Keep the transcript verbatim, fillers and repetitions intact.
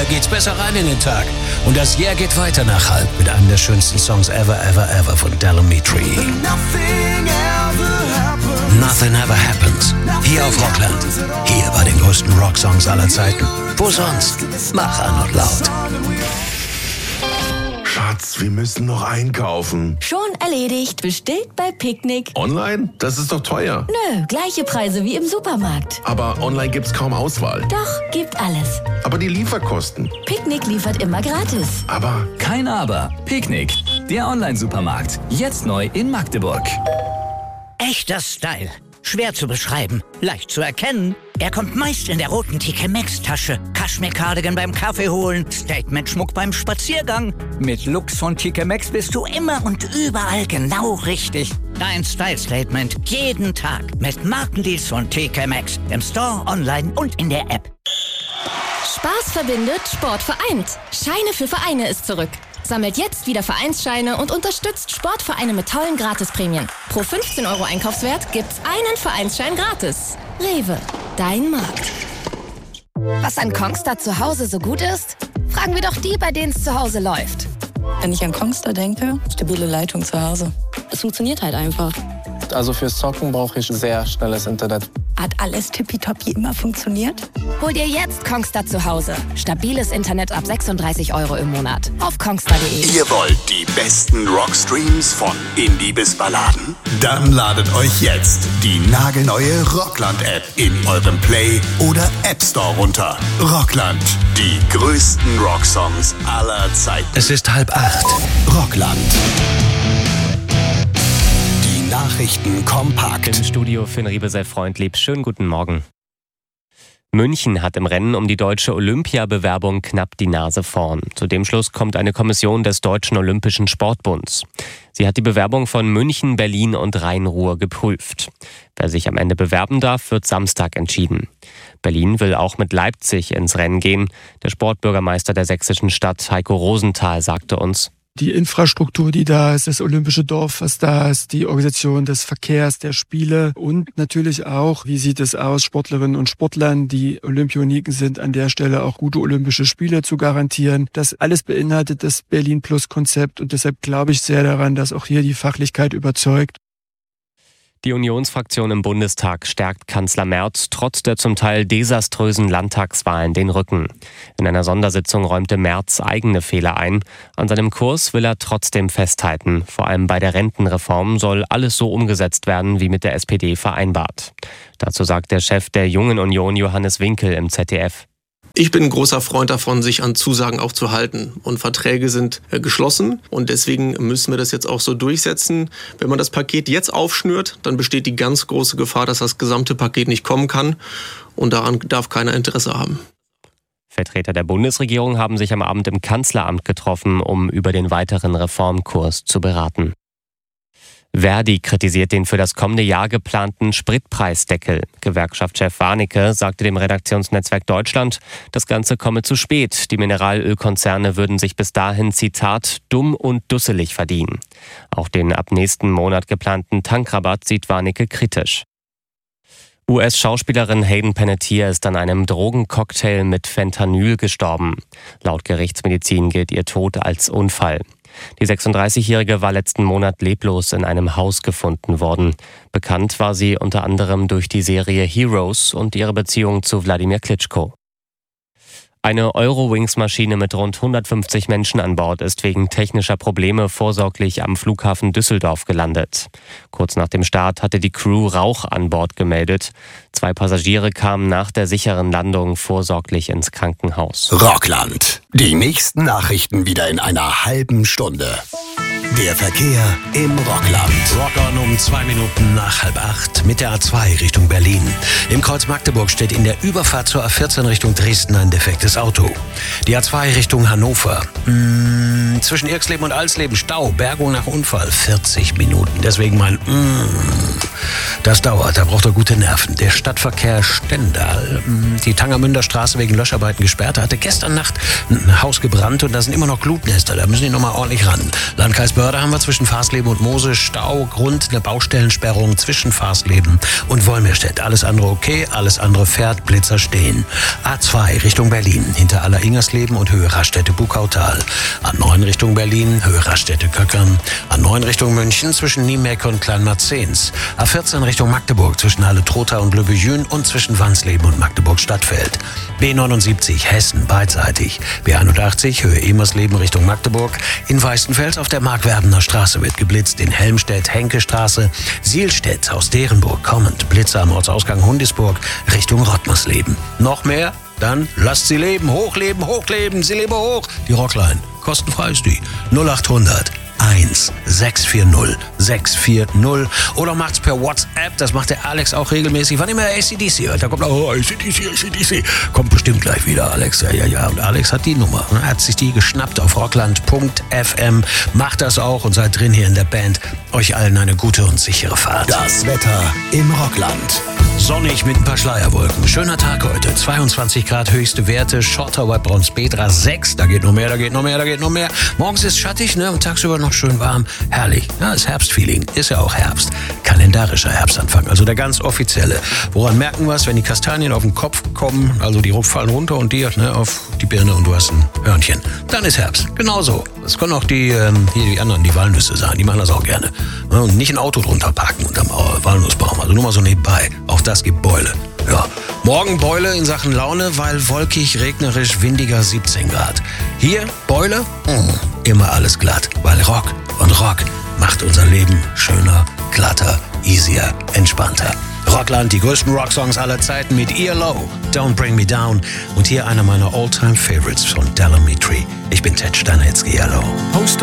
geht's besser rein in den Tag. Und das Jahr geht weiter nach halb mit einem der schönsten Songs ever, ever, ever von Delamitri. Nothing ever happens. Hier auf Rockland. Hier bei den größten Rocksongs aller Zeiten. Wo sonst? Mach an und laut. Schatz, wir müssen noch einkaufen. Schon erledigt. Bestellt bei Picknick. Online? Das ist doch teuer. Nö, gleiche Preise wie im Supermarkt. Aber online gibt's kaum Auswahl. Doch, gibt alles. Aber die Lieferkosten. Picknick liefert immer gratis. Aber... Kein Aber. Picknick, der Online-Supermarkt. Jetzt neu in Magdeburg. Echter Style. Schwer zu beschreiben, leicht zu erkennen. Er kommt meist in der roten T K Maxx-Tasche. Kaschmir-Cardigan beim Kaffee holen, Statement-Schmuck beim Spaziergang. Mit Looks von T K Maxx bist du immer und überall genau richtig. Dein Style-Statement jeden Tag mit Markendeals von T K Maxx. Im Store, online und in der App. Spaß verbindet, Sport vereint. Scheine für Vereine ist zurück. Sammelt jetzt wieder Vereinsscheine und unterstützt Sportvereine mit tollen Gratisprämien. Pro fünfzehn Euro Einkaufswert gibt's einen Vereinsschein gratis. Rewe, dein Markt. Was an Kongstar zu Hause so gut ist? Fragen wir doch die, bei denen es zu Hause läuft. Wenn ich an Kongstar denke, stabile Leitung zu Hause. Es funktioniert halt einfach. Also fürs Zocken brauche ich sehr schnelles Internet. Hat alles tippitoppi immer funktioniert? Hol dir jetzt Kongstar zu Hause. Stabiles Internet ab sechsunddreißig Euro im Monat. Auf kongstar punkt de. Ihr wollt die besten Rockstreams von Indie bis Balladen? Dann ladet euch jetzt die nagelneue Rockland-App in eurem Play- oder App Store runter. Rockland, die größten Rocksongs aller Zeiten. Es ist halb acht. Rockland. Nachrichten kompakt. Im Studio Finn Riebesell freundlieb. Schönen guten Morgen. München hat im Rennen um die deutsche Olympiabewerbung knapp die Nase vorn. Zu dem Schluss kommt eine Kommission des Deutschen Olympischen Sportbunds. Sie hat die Bewerbung von München, Berlin und Rhein-Ruhr geprüft. Wer sich am Ende bewerben darf, wird Samstag entschieden. Berlin will auch mit Leipzig ins Rennen gehen. Der Sportbürgermeister der sächsischen Stadt, Heiko Rosenthal, sagte uns: Die Infrastruktur, die da ist, das olympische Dorf, was da ist, die Organisation des Verkehrs, der Spiele und natürlich auch, wie sieht es aus, Sportlerinnen und Sportlern, die Olympioniken sind, an der Stelle auch gute olympische Spiele zu garantieren. Das alles beinhaltet das Berlin-Plus-Konzept und deshalb glaube ich sehr daran, dass auch hier die Fachlichkeit überzeugt. Die Unionsfraktion im Bundestag stärkt Kanzler Merz trotz der zum Teil desaströsen Landtagswahlen den Rücken. In einer Sondersitzung räumte Merz eigene Fehler ein. An seinem Kurs will er trotzdem festhalten. Vor allem bei der Rentenreform soll alles so umgesetzt werden, wie mit der S P D vereinbart. Dazu sagt der Chef der Jungen Union, Johannes Winkel, im Z D F: Ich bin ein großer Freund davon, sich an Zusagen auch zu halten. Und Verträge sind geschlossen und deswegen müssen wir das jetzt auch so durchsetzen. Wenn man das Paket jetzt aufschnürt, dann besteht die ganz große Gefahr, dass das gesamte Paket nicht kommen kann. Und daran darf keiner Interesse haben. Vertreter der Bundesregierung haben sich am Abend im Kanzleramt getroffen, um über den weiteren Reformkurs zu beraten. Verdi kritisiert den für das kommende Jahr geplanten Spritpreisdeckel. Gewerkschaftschef Warnecke sagte dem Redaktionsnetzwerk Deutschland, das Ganze komme zu spät. Die Mineralölkonzerne würden sich bis dahin, Zitat, dumm und dusselig verdienen. Auch den ab nächsten Monat geplanten Tankrabatt sieht Warnecke kritisch. U S-Schauspielerin Hayden Panettiere ist an einem Drogencocktail mit Fentanyl gestorben. Laut Gerichtsmedizin gilt ihr Tod als Unfall. Die sechsunddreißigjährige war letzten Monat leblos in einem Haus gefunden worden. Bekannt war sie unter anderem durch die Serie Heroes und ihre Beziehung zu Wladimir Klitschko. Eine Eurowings-Maschine mit rund hundertfünfzig Menschen an Bord ist wegen technischer Probleme vorsorglich am Flughafen Düsseldorf gelandet. Kurz nach dem Start hatte die Crew Rauch an Bord gemeldet. Zwei Passagiere kamen nach der sicheren Landung vorsorglich ins Krankenhaus. Rockland. Die nächsten Nachrichten wieder in einer halben Stunde. Der Verkehr im Rockland. Rock on um zwei Minuten nach halb acht mit der A zwei Richtung Berlin. Im Kreuz Magdeburg steht in der Überfahrt zur A vierzehn Richtung Dresden ein defektes Auto. Die A zwei Richtung Hannover. Mmh, zwischen Irxleben und Alsleben Stau, Bergung nach Unfall, vierzig Minuten. Deswegen mein mmh, das dauert, da braucht er gute Nerven. Der Stadtverkehr Stendal, mmh, die Tangermünder Straße wegen Löscharbeiten gesperrt, hatte gestern Nacht mmh, ein Haus gebrannt und da sind immer noch Glutnester. Da müssen die nochmal ordentlich ran. Landkreis Börde haben wir zwischen Farsleben und Mose Stau, Grund, eine Baustellensperrung zwischen Farsleben und Wolmirstedt. Alles andere okay, alles andere fährt, Blitzer stehen. A zwei Richtung Berlin, hinter Aller-Ingersleben und Höhe Raststätte-Bukautal. A neun Richtung Berlin, Höhe Raststätte-Köckern. A neun Richtung München zwischen Niemek und Kleinmarzens. A vierzehn Richtung Magdeburg zwischen Halle-Trotha und Lübbejün und zwischen Wansleben und Magdeburg-Stadtfeld. B neunundsiebzig Hessen beidseitig. B einundachtzig Höhe Emersleben Richtung Magdeburg. In Weißenfels auf der Markwerdener Straße wird geblitzt. In Helmstedt Henke-Straße. Sielstedt aus Derenburg kommend. Blitzer am Ortsausgang Hundisburg Richtung Rottmersleben. Noch mehr? Dann lasst sie leben. Hochleben, hochleben. Sie lebe hoch. Die Rockline. Kostenfrei ist die. null achthundert eins sechs vier null sechs vier null oder macht's per WhatsApp, das macht der Alex auch regelmäßig. Wann immer er A C D C hört, da kommt oh, A C D C, A C D C. Kommt bestimmt gleich wieder, Alex. Ja, ja, ja. Und Alex hat die Nummer. Er hat sich die geschnappt auf rockland punkt f m. Macht das auch und seid drin hier in der Band. Euch allen eine gute und sichere Fahrt. Das Wetter im Rockland. Sonnig mit ein paar Schleierwolken. Schöner Tag heute. zweiundzwanzig Grad höchste Werte. Schotter bei Braunsbedra sechs. Da geht noch mehr, da geht noch mehr, da geht noch mehr. Morgens ist schattig, ne? Und tagsüber noch schön warm. Herrlich. Ja, ist Herbstfeeling. Ist ja auch Herbst. Kalendarischer Herbstanfang. Also der ganz offizielle. Woran merken wir es, wenn die Kastanien auf den Kopf kommen? Also die fallen runter und die ne, auf die Birne und du hast ein Hörnchen. Dann ist Herbst. Genauso. Das können auch die, ähm, hier die anderen, die Walnüsse sein. Die machen das auch gerne. Ja, und nicht ein Auto drunter parken unterm Walnussbaum. Also nur mal so nebenbei. Auch das gibt Beule. Ja. Morgen Beule in Sachen Laune, weil wolkig, regnerisch, windiger siebzehn Grad. Hier Beule, mh, immer alles glatt, weil Rock und Rock macht unser Leben schöner, glatter, easier, entspannter. Rockland, die größten Rocksongs aller Zeiten mit E L O, Don't Bring Me Down und hier einer meiner All-Time-Favorites von Delamitri. Ich bin Ted Stanitzky, E L O.